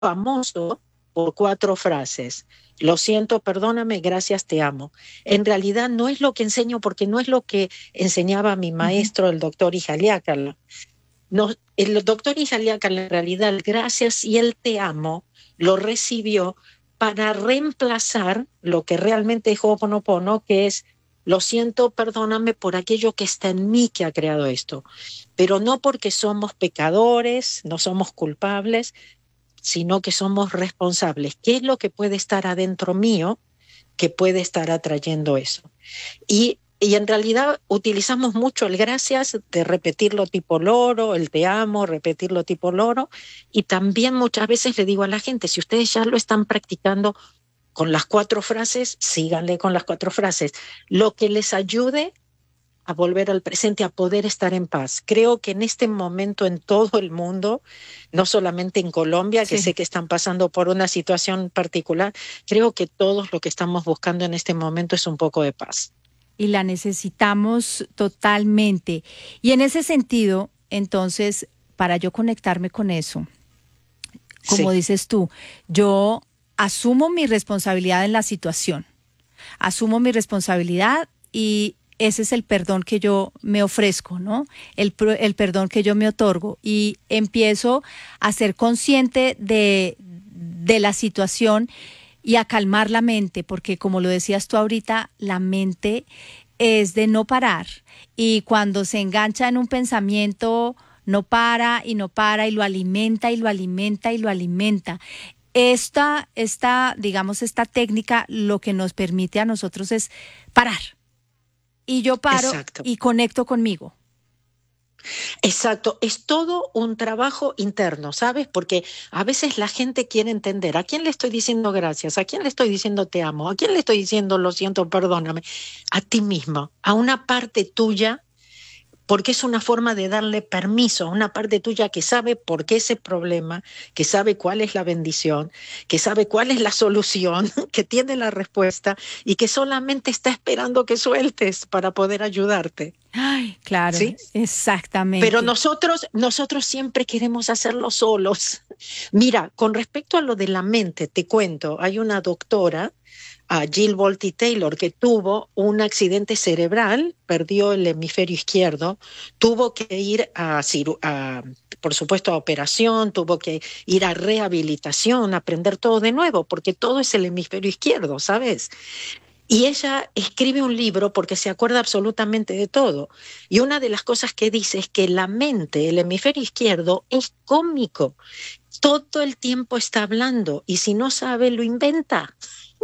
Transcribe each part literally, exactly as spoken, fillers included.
famoso por cuatro frases. Lo siento, perdóname, gracias, te amo. En realidad no es lo que enseño porque no es lo que enseñaba mi Ujú. maestro, el doctor Ijaliácalo. No, el doctor Ijaliácalo en realidad el gracias y el te amo lo recibió para reemplazar lo que realmente es Ho'oponopono, que es lo siento, perdóname por aquello que está en mí que ha creado esto, pero no porque somos pecadores, no somos culpables, sino que somos responsables. ¿Qué es lo que puede estar adentro mío que puede estar atrayendo eso? Y, y en realidad utilizamos mucho el gracias de repetirlo tipo loro, el te amo, repetirlo tipo loro. Y también muchas veces le digo a la gente, si ustedes ya lo están practicando con las cuatro frases, síganle con las cuatro frases. Lo que les ayude a volver al presente, a poder estar en paz. Creo que en este momento en todo el mundo, no solamente en Colombia, que sé Sí. que están pasando por una situación particular, creo que todos lo que estamos buscando en este momento es un poco de paz. Y la necesitamos totalmente. Y en ese sentido, entonces, para yo conectarme con eso, como Sí, dices tú, yo asumo mi responsabilidad en la situación, asumo mi responsabilidad y ese es el perdón que yo me ofrezco, ¿no? El, el perdón que yo me otorgo y empiezo a ser consciente de, de la situación y a calmar la mente, porque como lo decías tú ahorita, la mente es de no parar y cuando se engancha en un pensamiento no para y no para y lo alimenta y lo alimenta y lo alimenta. Esta, esta, digamos, esta técnica lo que nos permite a nosotros es parar y yo paro exacto. y conecto conmigo. Exacto, es todo un trabajo interno, ¿sabes? Porque a veces la gente quiere entender, ¿a quién le estoy diciendo gracias? ¿A quién le estoy diciendo te amo? ¿A quién le estoy diciendo lo siento, perdóname? A ti mismo, a una parte tuya, porque es una forma de darle permiso a una parte tuya que sabe por qué ese problema, que sabe cuál es la bendición, que sabe cuál es la solución, que tiene la respuesta y que solamente está esperando que sueltes para poder ayudarte, Ay, claro, ¿sí? Pero exactamente. nosotros, nosotros siempre queremos hacerlo solos. Mira, con respecto a lo de la mente, te cuento, hay una doctora, a Jill Bolte Taylor, que tuvo un accidente cerebral, perdió el hemisferio izquierdo, tuvo que ir a, a, por supuesto, a operación, tuvo que ir a rehabilitación, aprender todo de nuevo, porque todo es el hemisferio izquierdo, ¿sabes? Y ella escribe un libro porque se acuerda absolutamente de todo. Y una de las cosas que dice es que la mente, el hemisferio izquierdo, es cómico. Todo el tiempo está hablando y si no sabe, lo inventa.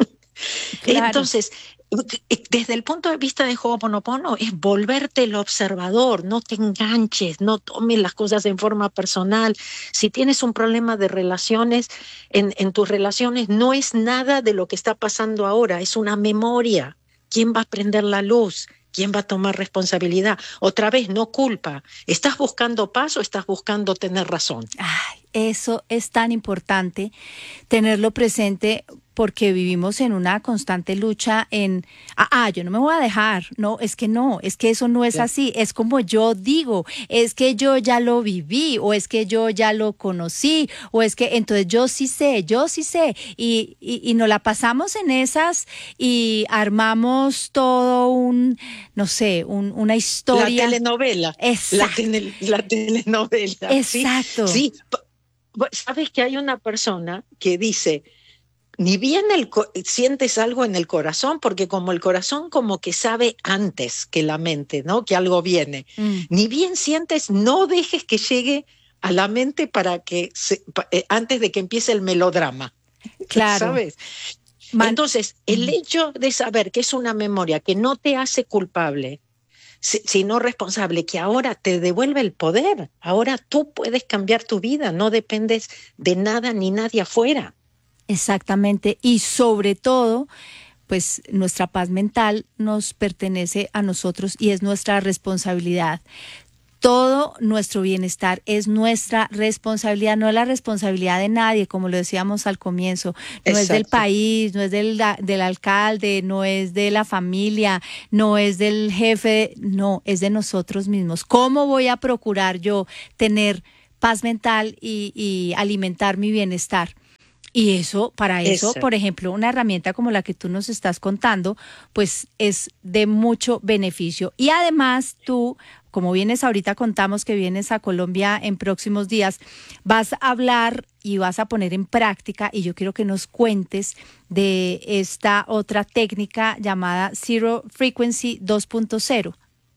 Claro. Entonces, desde el punto de vista de Ho'oponopono, es volverte el observador, no te enganches, no tomes las cosas en forma personal. Si tienes un problema de relaciones, en, en tus relaciones no es nada de lo que está pasando ahora, es una memoria. ¿Quién va a prender la luz? ¿Quién va a tomar responsabilidad? Otra vez, no culpa. ¿Estás buscando paz o estás buscando tener razón? Ay, eso es tan importante tenerlo presente porque vivimos en una constante lucha en, ah, ah, yo no me voy a dejar, no, es que no, es que eso no es Claro. así, es como yo digo, es que yo ya lo viví o es que yo ya lo conocí o es que entonces yo sí sé, yo sí sé y, y, y nos la pasamos en esas y armamos todo un, no sé, un, una La historia. telenovela, la, Exacto, tele- la telenovela, ¿sí? exacto. Sí, sabes que hay una persona que dice, ni bien el sientes algo en el corazón, porque como el corazón como que sabe antes que la mente, ¿no? Que algo viene. Mm, Ni bien sientes, no dejes que llegue a la mente para que se, pa, eh, antes de que empiece el melodrama, claro. ¿sabes? Man, Entonces, el mm. hecho de saber que es una memoria que no te hace culpable, sino responsable, que ahora te devuelve el poder. Ahora tú puedes cambiar tu vida, no dependes de nada ni nadie afuera. Exactamente. Y sobre todo, pues nuestra paz mental nos pertenece a nosotros y es nuestra responsabilidad. Todo nuestro bienestar es nuestra responsabilidad, no es la responsabilidad de nadie, como lo decíamos al comienzo, no es del Exacto. país, no es del, del alcalde, no es de la familia, no es del jefe, no, es de nosotros mismos. ¿Cómo voy a procurar yo tener paz mental y, y alimentar mi bienestar? Y eso, para eso, Eso. por ejemplo, una herramienta como la que tú nos estás contando, pues es de mucho beneficio. Y además tú, como vienes ahorita, contamos que vienes a Colombia en próximos días, vas a hablar y vas a poner en práctica, y yo quiero que nos cuentes de esta otra técnica llamada Zero Frequency dos punto cero.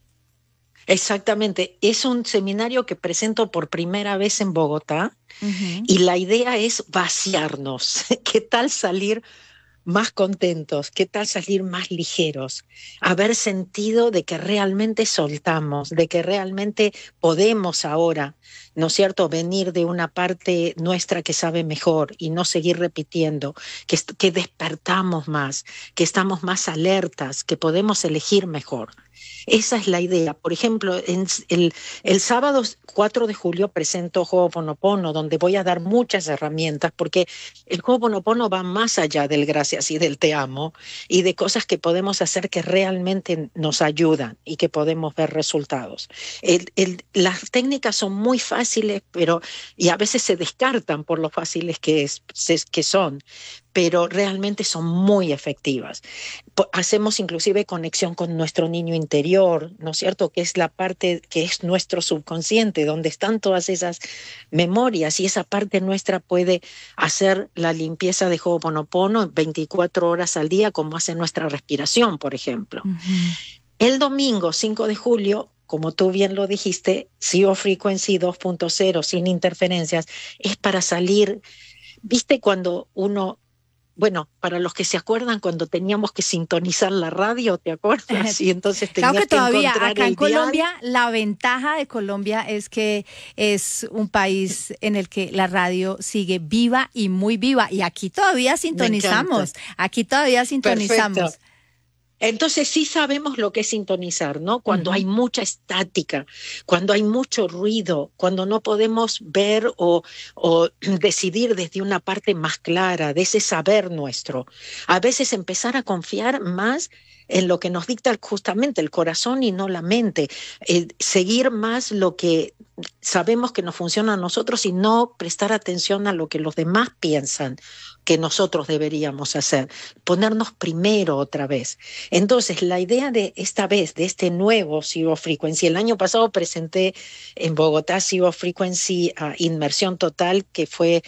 Exactamente. Es un seminario que presento por primera vez en Bogotá. Uh-huh. Y la idea es vaciarnos. ¿Qué tal salir más contentos? ¿Qué tal salir más ligeros? Haber sentido de que realmente soltamos, de que realmente podemos ahora, ¿no es cierto?, venir de una parte nuestra que sabe mejor y no seguir repitiendo, que, que despertamos más, que estamos más alertas, que podemos elegir mejor. Esa es la idea. Por ejemplo, en el, el sábado cuatro de julio presento Ho'oponopono, donde voy a dar muchas herramientas, porque el Ho'oponopono va más allá del gracias y del te amo, y de cosas que podemos hacer que realmente nos ayudan y que podemos ver resultados. El, el, las técnicas son muy fáciles, pero y a veces se descartan por lo fáciles que, es, que son, pero realmente son muy efectivas. Hacemos inclusive conexión con nuestro niño interior, ¿no es cierto?, que es la parte que es nuestro subconsciente, donde están todas esas memorias, y esa parte nuestra puede hacer la limpieza de Ho'oponopono veinticuatro horas al día, como hace nuestra respiración, por ejemplo. Uh-huh. El domingo cinco de julio, como tú bien lo dijiste, Zero Frequency dos punto cero, sin interferencias, es para salir. ¿Viste cuando uno... Bueno, para los que se acuerdan, cuando teníamos que sintonizar la radio, ¿te acuerdas? Y entonces tenías claro que todavía que acá en el Colombia, dial. La ventaja de Colombia es que es un país en el que la radio sigue viva y muy viva. Y aquí todavía sintonizamos. Aquí todavía sintonizamos. Perfecto. Entonces sí sabemos lo que es sintonizar, ¿no? Cuando uh-huh. hay mucha estática, cuando hay mucho ruido, cuando no podemos ver o, o decidir desde una parte más clara, de ese saber nuestro. A veces empezar a confiar más en lo que nos dicta justamente el corazón y no la mente. Eh, seguir más lo que sabemos que nos funciona a nosotros y no prestar atención a lo que los demás piensan que nosotros deberíamos hacer. Ponernos primero otra vez. Entonces, la idea de esta vez, de este nuevo Zero Frequency, el año pasado presenté en Bogotá Zero Frequency uh, Inmersión Total, que fue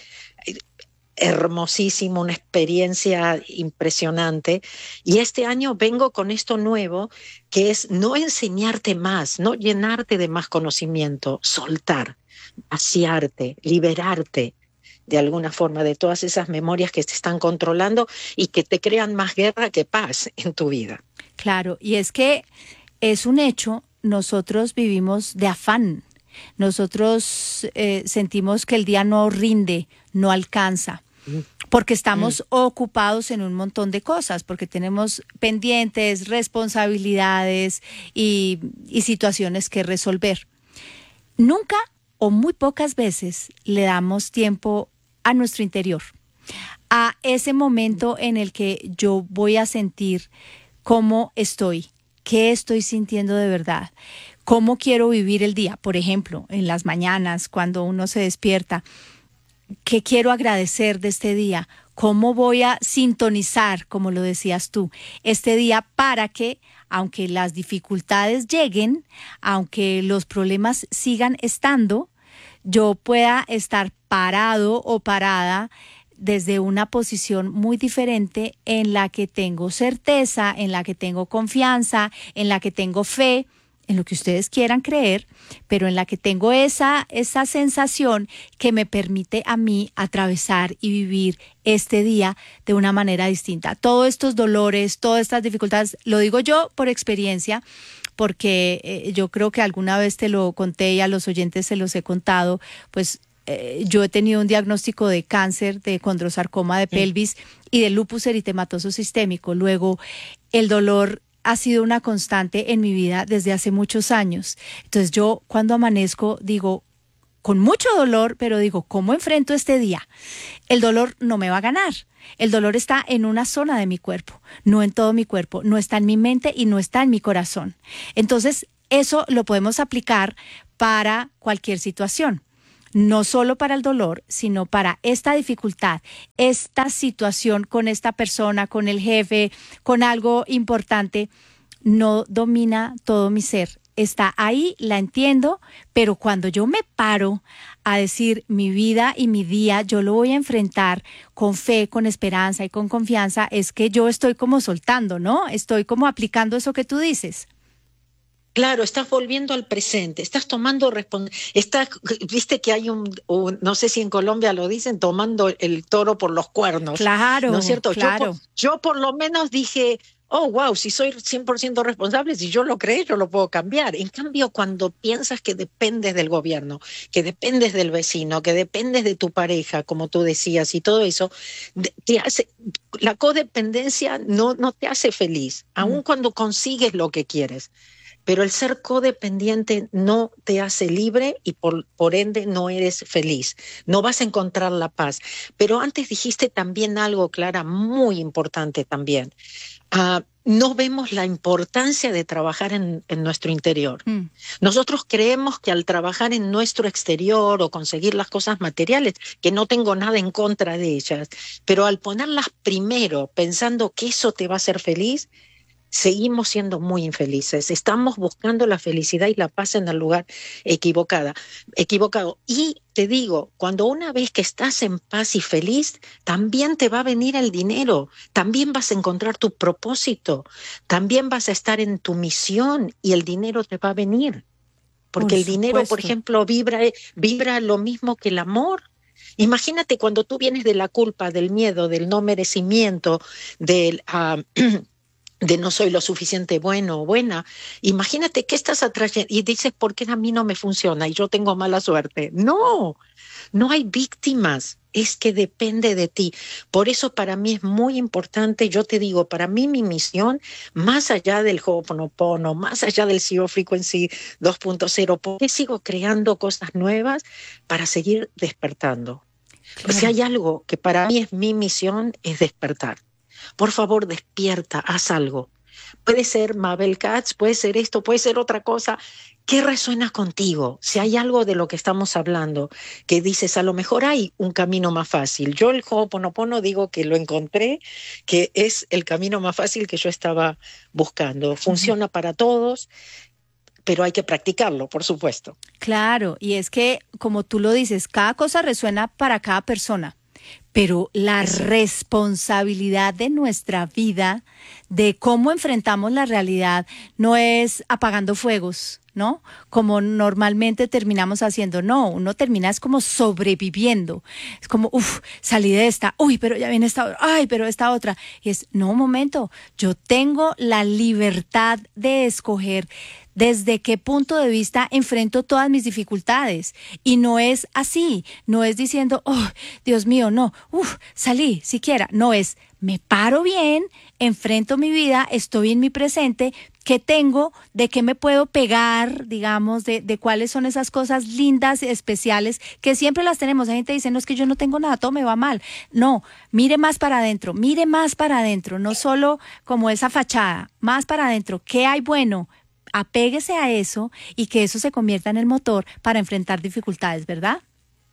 hermosísimo, una experiencia impresionante. Y este año vengo con esto nuevo, que es no enseñarte más, no llenarte de más conocimiento, soltar, vaciarte, liberarte de alguna forma de todas esas memorias que te están controlando y que te crean más guerra que paz en tu vida. Claro, y es que es un hecho, nosotros vivimos de afán, nosotros eh, sentimos que el día no rinde, no alcanza, porque estamos mm. ocupados en un montón de cosas, porque tenemos pendientes, responsabilidades y, y situaciones que resolver. Nunca o muy pocas veces le damos tiempo a nuestro interior, a ese momento en el que yo voy a sentir cómo estoy, qué estoy sintiendo de verdad, cómo quiero vivir el día. Por ejemplo, en las mañanas, cuando uno se despierta, ¿qué quiero agradecer de este día? ¿Cómo voy a sintonizar, como lo decías tú, este día para que, aunque las dificultades lleguen, aunque los problemas sigan estando, yo pueda estar parado o parada desde una posición muy diferente en la que tengo certeza, en la que tengo confianza, en la que tengo fe, en lo que ustedes quieran creer, pero en la que tengo esa, esa sensación que me permite a mí atravesar y vivir este día de una manera distinta. Todos estos dolores, todas estas dificultades, lo digo yo por experiencia, porque eh, yo creo que alguna vez te lo conté y a los oyentes se los he contado, pues eh, yo he tenido un diagnóstico de cáncer, de condrosarcoma de pelvis y de lupus eritematoso sistémico. Luego, el dolor ha sido una constante en mi vida desde hace muchos años. Entonces yo cuando amanezco digo, con mucho dolor, pero digo, ¿cómo enfrento este día? El dolor no me va a ganar. El dolor está en una zona de mi cuerpo, no en todo mi cuerpo, no está en mi mente y no está en mi corazón. Entonces, eso lo podemos aplicar para cualquier situación. no solo para el dolor, sino para esta dificultad, esta situación con esta persona, con el jefe, con algo importante, no domina todo mi ser. Está ahí, la entiendo, pero cuando yo me paro a decir mi vida y mi día, yo lo voy a enfrentar con fe, con esperanza y con confianza, es que yo estoy como soltando, ¿no? Estoy como aplicando eso que tú dices. Claro, estás volviendo al presente, estás tomando responsabilidad, viste que hay un, un, no sé si en Colombia lo dicen, tomando el toro por los cuernos, claro, ¿no es cierto? Claro. Yo, yo por lo menos dije, oh, wow, si soy cien por ciento responsable, si yo lo creé, yo lo puedo cambiar. En cambio, cuando piensas que dependes del gobierno, que dependes del vecino, que dependes de tu pareja, como tú decías, y todo eso, te hace, la codependencia no, no te hace feliz, mm. aun cuando consigues lo que quieres. Pero el ser codependiente no te hace libre y por, por ende no eres feliz. No vas a encontrar la paz. Pero antes dijiste también algo, Clara, muy importante también. Uh, no vemos la importancia de trabajar en, en nuestro interior. Mm. Nosotros creemos que al trabajar en nuestro exterior o conseguir las cosas materiales, que no tengo nada en contra de ellas, pero al ponerlas primero pensando que eso te va a hacer feliz, seguimos siendo muy infelices. Estamos buscando la felicidad y la paz en el lugar equivocada, equivocado. Y te digo, cuando una vez que estás en paz y feliz, también te va a venir el dinero, también vas a encontrar tu propósito, también vas a estar en tu misión y el dinero te va a venir. Porque el dinero, por ejemplo, vibra, vibra lo mismo que el amor. Imagínate cuando tú vienes de la culpa, del miedo, del no merecimiento, del... Uh, de no soy lo suficiente bueno o buena, imagínate que estás atrayendo y dices, ¿por qué a mí no me funciona y yo tengo mala suerte? No, no hay víctimas, es que depende de ti. Por eso para mí es muy importante, yo te digo, para mí mi misión, más allá del Ho'oponopono, más allá del Zero Frequency dos punto cero, ¿por qué sigo creando cosas nuevas? Para seguir despertando. Claro. Pues si hay algo que para mí es mi misión, es despertar. Por favor, despierta, haz algo. Puede ser Mabel Katz, puede ser esto, puede ser otra cosa. ¿Qué resuena contigo? Si hay algo de lo que estamos hablando que dices, a lo mejor hay un camino más fácil. Yo el Ho'oponopono digo que lo encontré, que es el camino más fácil que yo estaba buscando. Funciona para todos, pero hay que practicarlo, por supuesto. Claro, y es que, como tú lo dices, cada cosa resuena para cada persona. Pero la Eso. responsabilidad de nuestra vida, de cómo enfrentamos la realidad, no es apagando fuegos, ¿no? Como normalmente terminamos haciendo. No, uno termina es como sobreviviendo. Es como, uff, salí de esta, uy, pero ya viene esta otra, ay, pero esta otra. Y es, no, un momento, yo tengo la libertad de escoger desde qué punto de vista enfrento todas mis dificultades. Y no es así, no es diciendo, oh, Dios mío, no, uff, salí, siquiera. No es, me paro bien, enfrento mi vida, estoy en mi presente, ¿qué tengo? ¿De qué me puedo pegar? Digamos, de, de cuáles son esas cosas lindas, especiales, que siempre las tenemos. Hay gente que dice, no, es que yo no tengo nada, todo me va mal. No, mire más para adentro, mire más para adentro, no solo como esa fachada, más para adentro. ¿Qué hay bueno? Apéguese a eso y que eso se convierta en el motor para enfrentar dificultades, ¿verdad?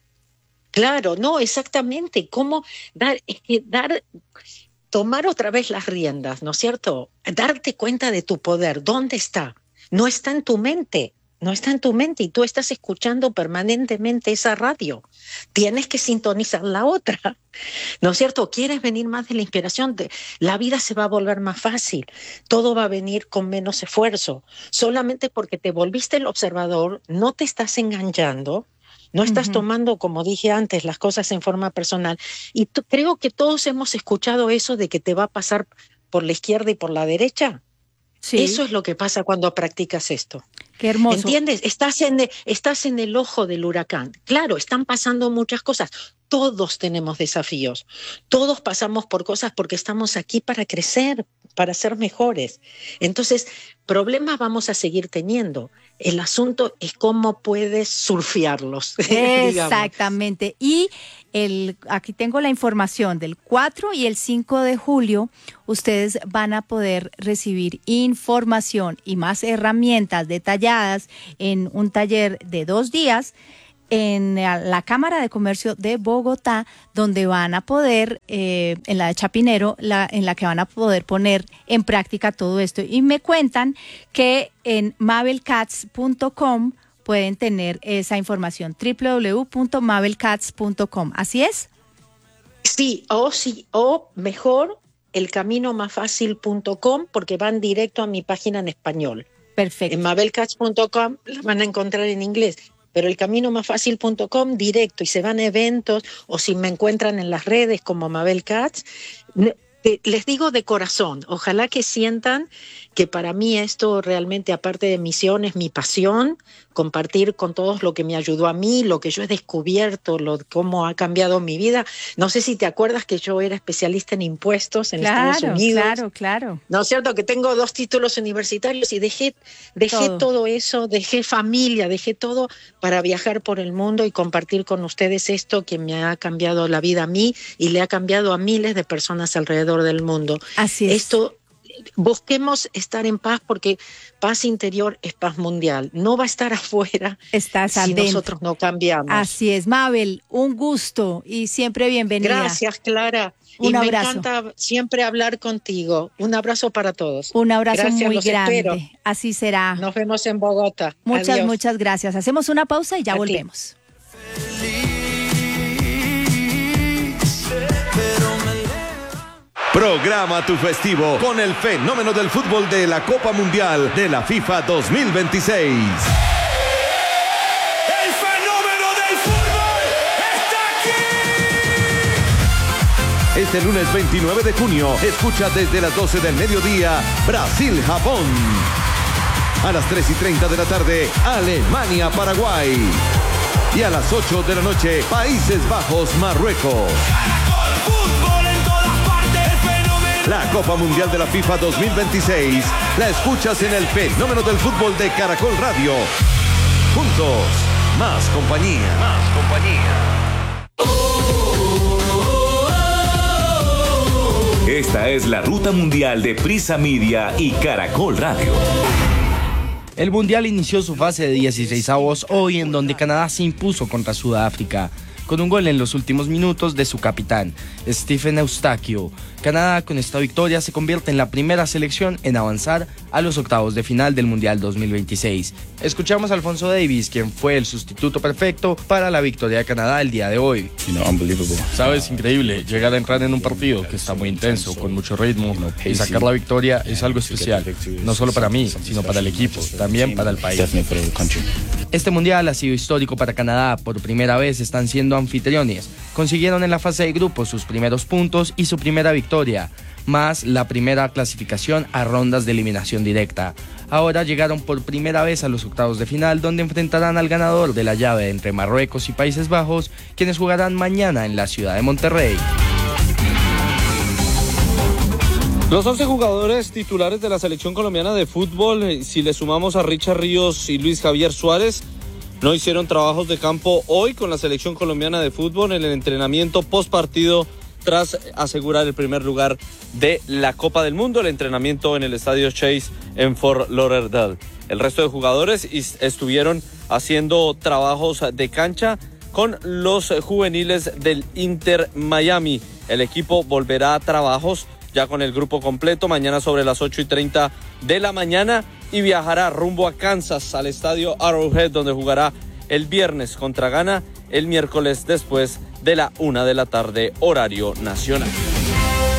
Claro, no, exactamente. ¿Cómo dar, es que dar, tomar otra vez las riendas, ¿no es cierto? Darte cuenta de tu poder, ¿dónde está? No está en tu mente, no está en tu mente y tú estás escuchando permanentemente esa radio. Tienes que sintonizar la otra, ¿no es cierto? ¿Quieres venir más de la inspiración? La vida se va a volver más fácil, todo va a venir con menos esfuerzo. Solamente porque te volviste el observador, no te estás enganchando, no estás uh-huh. tomando, como dije antes, las cosas en forma personal. Y t- creo que todos hemos escuchado eso de que te va a pasar por la izquierda y por la derecha. Sí. Eso es lo que pasa cuando practicas esto. Qué hermoso. ¿Entiendes? Estás en, el, estás en el ojo del huracán. Claro, están pasando muchas cosas. Todos tenemos desafíos. Todos pasamos por cosas porque estamos aquí para crecer, para ser mejores. Entonces, problemas vamos a seguir teniendo. El asunto es cómo puedes surfearlos. Exactamente. Y el, aquí tengo la información del cuatro y el cinco de julio. Ustedes van a poder recibir información y más herramientas detalladas en un taller de dos días en la Cámara de Comercio de Bogotá, donde van a poder, eh, en la de Chapinero, la, en la que van a poder poner en práctica todo esto. Y me cuentan que en mabel cats punto com pueden tener esa información, doble u doble u doble u punto mabel cats punto com. ¿Así es? Sí, o sí, o mejor, el camino más fácil punto com, porque van directo a mi página en español. Perfecto. En mabel cats punto com la van a encontrar en inglés, pero el camino más fácil punto com directo, y se van a eventos, o si me encuentran en las redes como Mabel Katz. Les digo de corazón, ojalá que sientan que para mí esto realmente, aparte de misión, es mi pasión, compartir con todos lo que me ayudó a mí, lo que yo he descubierto, lo, cómo ha cambiado mi vida. No sé si te acuerdas que yo era especialista en impuestos en claro, Estados Unidos. Claro, claro. ¿No es cierto? Que tengo dos títulos universitarios y dejé, dejé todo. todo eso, dejé familia, dejé todo para viajar por el mundo y compartir con ustedes esto que me ha cambiado la vida a mí y le ha cambiado a miles de personas alrededor del mundo. Así es. Esto, busquemos estar en paz, porque paz interior es paz mundial. No va a estar afuera Estás si adentro. nosotros no cambiamos. Así es, Mabel, un gusto y siempre bienvenida. Gracias, Clara. Un y abrazo. Me encanta siempre hablar contigo. Un abrazo para todos. Un abrazo gracias, muy los grande. Espero. Así será. Nos vemos en Bogotá. Muchas, Adiós. muchas gracias. Hacemos una pausa y ya A volvemos. Programa tu festivo con el fenómeno del fútbol de la Copa Mundial de la FIFA dos mil veintiséis. ¡El fenómeno del fútbol está aquí! Este lunes veintinueve de junio, escucha desde las doce del mediodía Brasil-Japón. A las tres y treinta de la tarde, Alemania-Paraguay. Y a las ocho de la noche, Países Bajos-Marruecos. Caracol Fútbol en todas partes, el fenómeno. La Copa Mundial de la FIFA dos mil veintiséis la escuchas en el fenómeno del fútbol de Caracol Radio. Juntos, más compañía. Más compañía. Esta es la ruta mundial de Prisa Media y Caracol Radio. El Mundial inició su fase de dieciseisavos hoy, en donde Canadá se impuso contra Sudáfrica, con un gol en los últimos minutos de su capitán, Stephen Eustáquio. Canadá, con esta victoria, se convierte en la primera selección en avanzar a los octavos de final del Mundial dos mil veintiséis. Escuchamos a Alfonso Davies, quien fue el sustituto perfecto para la victoria de Canadá el día de hoy. Sabes, increíble, llegar a entrar en un partido que está muy intenso, con mucho ritmo, y sacar la victoria es algo especial, no solo para mí, sino para el equipo, también para el país. Este Mundial ha sido histórico para Canadá. Por primera vez están siendo anfitriones. Consiguieron en la fase de grupos sus primeros puntos y su primera victoria, más la primera clasificación a rondas de eliminación directa. Ahora llegaron por primera vez a los octavos de final, donde enfrentarán al ganador de la llave entre Marruecos y Países Bajos, quienes jugarán mañana en la ciudad de Monterrey. Los once jugadores titulares de la selección colombiana de fútbol, si le sumamos a Richard Ríos y Luis Javier Suárez, no hicieron trabajos de campo hoy con la selección colombiana de fútbol en el entrenamiento post partido tras asegurar el primer lugar de la Copa del Mundo, el entrenamiento en el estadio Chase en Fort Lauderdale. El resto de jugadores estuvieron haciendo trabajos de cancha con los juveniles del Inter Miami. El equipo volverá a trabajos ya con el grupo completo mañana sobre las ocho y treinta de la mañana y viajará rumbo a Kansas al estadio Arrowhead, donde jugará el viernes contra Ghana, el miércoles después de la una de la tarde horario nacional.